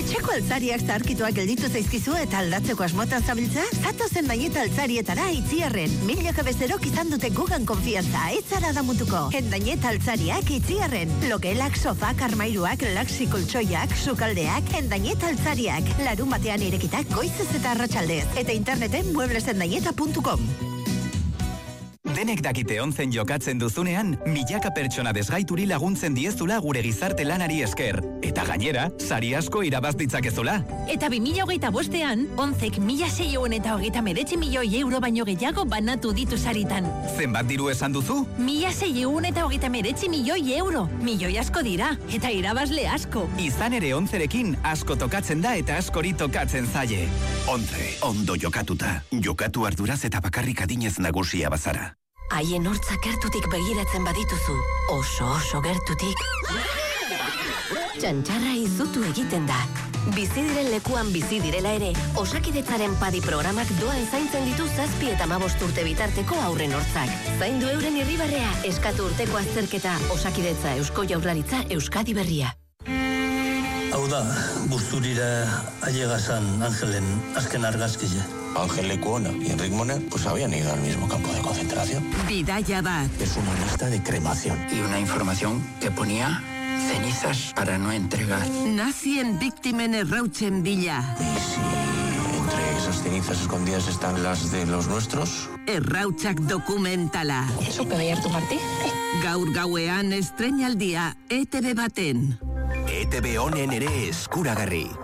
Etxeko altzariak zaharkituak gelditu zaizkizu eta aldatzeko asmota zabiltza? Zatozen Endañeta altzarietara Itziarren. Milaka bezerok izan dute gugan konfiantza, ez zara damutuko. Endañeta altzariak Itziarren. Logelak, sofak, armairuak, laxi koltsoiak, sukaldeak, Endañeta altzariak. Larun batean irekitak goizez eta arratsaldez. Eta interneten mueblesendañeta.com. Denek dakite onzen jokatzen duzunean, milaka pertsona desgaituri laguntzen diezula gure gizarte lanari esker. Eta gainera, sari asko irabaz ditzakezula. Eta 2025ean, onzek 1.629 milioi euro baino gehiago banatu ditu saritan. Zenbat diru esan duzu? 1.629 milioi euro. Milioi asko dira, eta irabazle asko. Izan ere onzerekin asko tokatzen da eta askori tokatzen zaie. Ontze, ondo jokatuta. Jokatu arduraz eta bakarrik adinez nagusia bazara. Haien hortzak gertutik begiratzen badituzu, oso gertutik. Txantxarra izutu egiten da. Bizi diren lekuan bizi direla ere, Osakidetzaren padi programak doan zaintzen ditu 7 eta 15 urte bitarteko haurren hortzak. Zaindu euren irribarrea, eskatu urteko azterketa, Osakidetza, Eusko Jaurlaritza, Euskadi Berria. Hau da, Busturira allegazan Ángelen azken argazkile. Ángel Lecuona y Enric Moner pues habían ido al mismo campo de concentración. Bidaia bat. Es una lista de cremación. Y una información que ponía cenizas para no entregar. Nazien biktimen errautzen bila. ¿Y si entre esas cenizas escondidas están las de los nuestros? Errautzak dokumentala. ¿Eso que veía tu Martí? Gaur gauean estreinaldia ETV baten. ETV honen ere eskuragarri.